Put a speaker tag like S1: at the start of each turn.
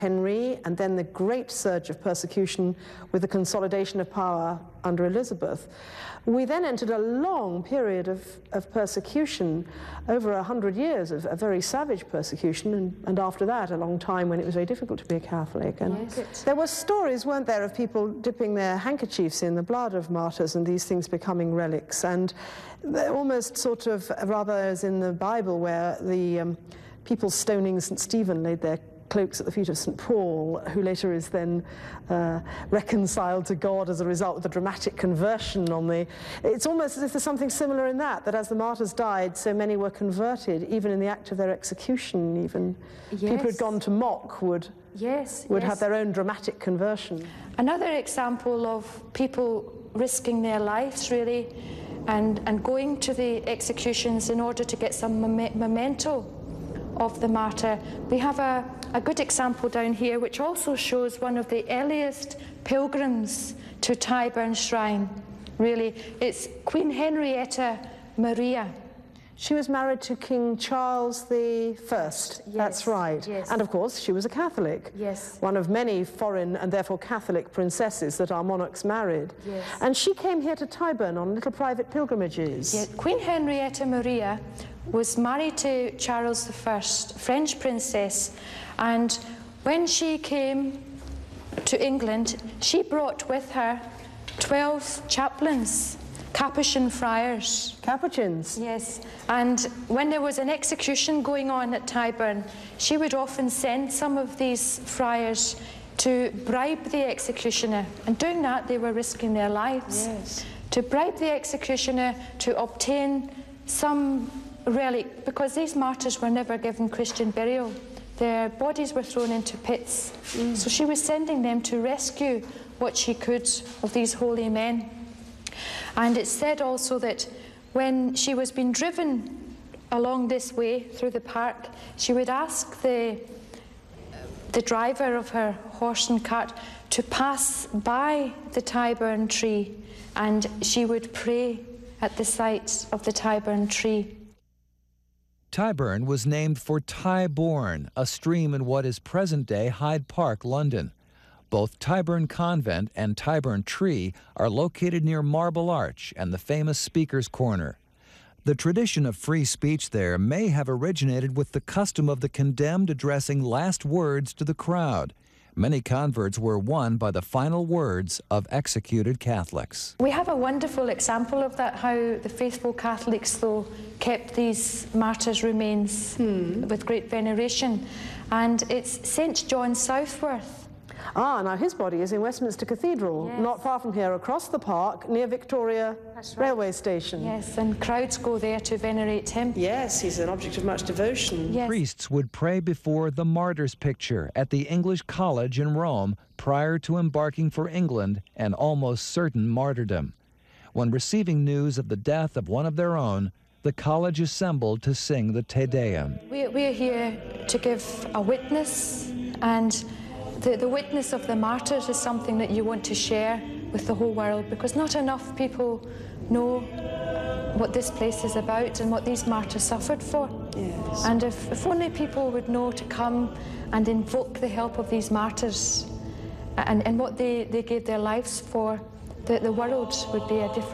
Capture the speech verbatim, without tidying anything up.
S1: Henry, and then the great surge of persecution with the consolidation of power under Elizabeth. We then entered a long period of, of persecution, over a hundred years of a very savage persecution, and, and after that a long time when it was very difficult to be a Catholic. And yes. There were stories, weren't there, of people dipping their handkerchiefs in the blood of martyrs and these things becoming relics, and almost sort of rather as in the Bible where the um, people stoning Saint Stephen laid their cloaks at the feet of Saint Paul, who later is then uh, reconciled to God as a result of the dramatic conversion on the... It's almost as if there's something similar in that, that as the martyrs died, so many were converted, even in the act of their execution, even yes. people who had gone to mock would,
S2: yes,
S1: would
S2: yes.
S1: have their own dramatic conversion.
S2: Another example of people risking their lives, really, and, and going to the executions in order to get some mom memento of the martyr. We have a, a good example down here which also shows one of the earliest pilgrims to Tyburn Shrine. Really, it's Queen Henrietta Maria.
S1: She was married to King Charles the First,
S2: yes,
S1: that's right.
S2: Yes.
S1: And of course she was a Catholic.
S2: Yes.
S1: One of many foreign and therefore Catholic princesses that our monarchs married.
S2: Yes.
S1: And she came here to Tyburn on little private pilgrimages.
S2: Yeah. Queen Henrietta Maria was married to Charles the First, French princess, and when she came to England, she brought with her twelve chaplains, Capuchin friars.
S1: Capuchins?
S2: Yes, and when there was an execution going on at Tyburn, she would often send some of these friars to bribe the executioner, and doing that they were risking their lives.
S1: Yes.
S2: To bribe the executioner to obtain some relic, because these martyrs were never given Christian burial. Their bodies were thrown into pits. Mm. So she was sending them to rescue what she could of these holy men. And it's said also that when she was being driven along this way through the park, she would ask the, the driver of her horse and cart to pass by the Tyburn tree, and she would pray at the sight of the Tyburn tree.
S3: Tyburn was named for Tyborn, a stream in what is present-day Hyde Park, London. Both Tyburn Convent and Tyburn Tree are located near Marble Arch and the famous Speaker's Corner. The tradition of free speech there may have originated with the custom of the condemned addressing last words to the crowd. Many converts were won by the final words of executed Catholics.
S2: We have a wonderful example of that, how the faithful Catholics, though, kept these martyrs' remains hmm. with great veneration. And it's Saint John Southworth.
S1: Ah, now his body is in Westminster Cathedral,
S2: yes.
S1: not far from here, across the park, near Victoria
S2: That's right.
S1: Railway Station.
S2: Yes, and crowds go there to venerate him.
S1: Yes, he's an object of much devotion.
S2: Yes.
S3: Priests would pray before the martyr's picture at the English College in Rome prior to embarking for England and almost certain martyrdom. When receiving news of the death of one of their own, the college assembled to sing the Te Deum.
S2: We, we're here to give a witness, and The, the witness of the martyrs is something that you want to share with the whole world, because not enough people know what this place is about and what these martyrs suffered for.
S1: Yes.
S2: And if, if only people would know to come and invoke the help of these martyrs and, and what they, they gave their lives for, the, the world would be a different